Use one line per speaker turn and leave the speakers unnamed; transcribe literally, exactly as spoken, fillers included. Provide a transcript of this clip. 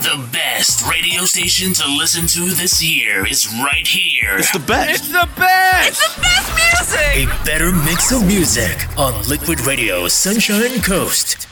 The best radio station to listen to this year is right here.
It's the best.
It's the best.
It's the best music.
A better mix of music on Liquid Radio Sunshine Coast.